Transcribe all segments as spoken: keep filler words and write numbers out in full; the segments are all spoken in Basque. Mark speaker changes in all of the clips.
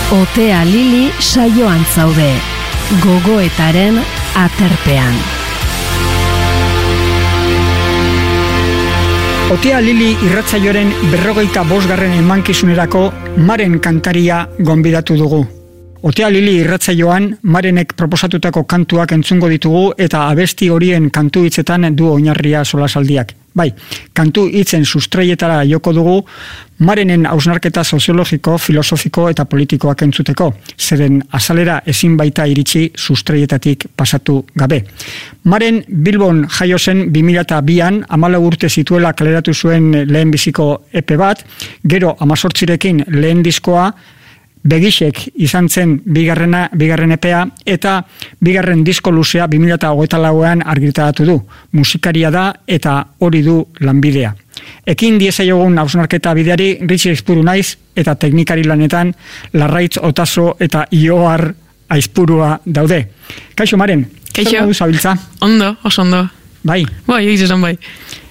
Speaker 1: Otea Lili saioan zaude, gogoetaren aterpean.
Speaker 2: Otea Lili irratsaioaren berrogeita bosgarren emankizunerako Maren kantaria gonbidatu dugu. Otea Lili irratsaioan Marenek proposatutako kantuak entzungo ditugu eta abesti horien kantu hitzetan du oinarria solasaldiak. Bai, kantu hitzen sustraietara joko dugu Marenen hausnarketa soziologiko, filosofiko eta politikoak entzuteko, zeren azalera ezin baita iritsi sustraietatik pasatu gabe. Maren Bilbon jaio zen bi mila bian, hamalau urte zituela kaleratu zuen lehenbiziko epe bat, gero hamazortzirekin lehen diskoa, Begisek izan zen bigarrena, bigarren epea, eta bigarren disko luzea bi mila hogeita lauean argitaratu du. Musikaria da eta hori du lanbidea. Ekin diezaiogun hausnarketa bideari Ritxi Aizpuru naiz eta teknikari lanetan Larraitz Otaso eta Ioar Aizpurua daude. Kaixo Maren,
Speaker 3: Kaixo.
Speaker 2: Zer modu zabiltza?
Speaker 3: Ondo, oso ondo.
Speaker 2: Bai.
Speaker 3: Bai, egiz esan bai.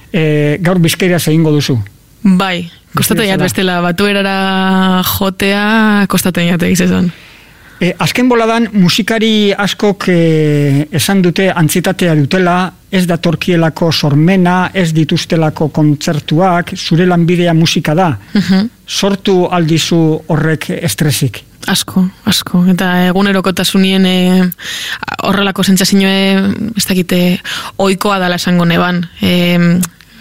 Speaker 2: E, gaur Bizkairaz egingo duzu.
Speaker 3: Bai, kostaten jat bestela, batuerara jotea, kostaten jat egiz esan.
Speaker 2: E, azken boladan musikari askok e, esan dute antzitatea dutela, ez datorkielako sormena, ez dituztelako kontzertuak, zure lanbidea musika da. Uh-huh. Sortu aldizu horrek estresik?
Speaker 3: Asko, asko. Eta egunerokotasunien e, horrelako sentsazioe, ez dakite, ohikoa dala esango neban. E,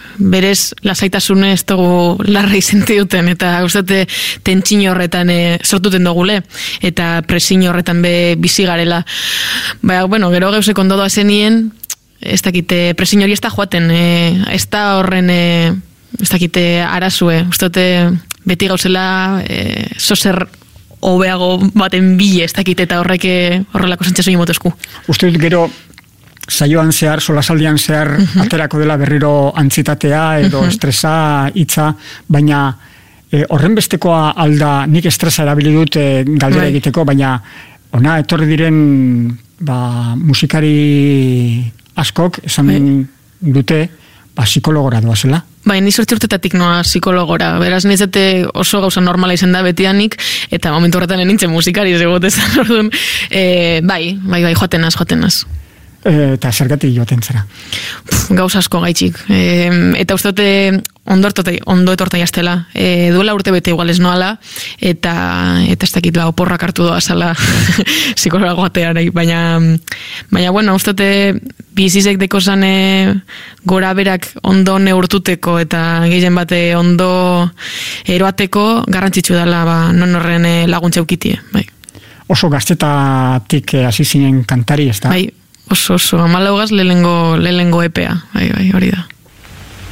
Speaker 3: berez lasaitasune ez dugu larra izenti duten, eta uste tentsio horretan e, sortuten dugule, eta presio horretan be bizi garela. Baina, bueno, gero geusek ondo doa zenien, ez dakite, presio hori ez da joaten, e, ez da horren, e, ez dakite, arazue, uste beti gauzela e, zozer hobeago baten bile, ez dakite, eta horrek horrelako sentsazio motesku.
Speaker 2: Uste dut gero, saioan zehar, solasaldian zehar, uh-huh. aterako dela berriro antzitatea edo uh-huh. estresa, hitza, baina e, horren bestekoa alda, nik estresa erabili dut e, galdera right. egiteko, baina ona etorri diren ba, musikari askok esan right. dute ba, psikologora doazela.
Speaker 3: Bai, ni sortzi urtetatik noa psikologora. Beraz, nizete oso gauza normala izan da betianik, eta momentu horretan nintzen musikari zegotezan orduan. E, bai, bai, bai, joatenaz, joatenaz.
Speaker 2: Eta zergatik joaten zara?
Speaker 3: Gauz asko gaitxik. E, eta uste dute ondo, ondo etorta jaztela. E, duela urte bete igual ez noala, eta, eta ez dakit ba, oporrak hartu doa zala psikologo atearai. Baina, baina, bueno, uste dute bizizek deko zane gora berak ondo neurtuteko eta gehien bate ondo eroateko garrantzitsu dela ba, non horren laguntza eukitie. Bai.
Speaker 2: Oso gaztetatik hasi zinen kantari, ez da?
Speaker 3: Bai. Oso, oso, amalaugaz lehengo, lehengo epea, bai, bai, hori da.